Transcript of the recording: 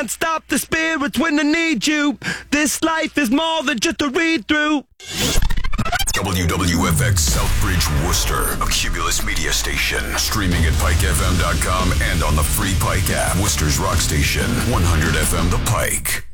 Stop the spirits when they need you. This life is more than just a read-through. WWFX Southbridge, Worcester, a Cumulus media station. Streaming at PikeFM.com and on the free Pike app. Worcester's rock station, 100 FM The Pike.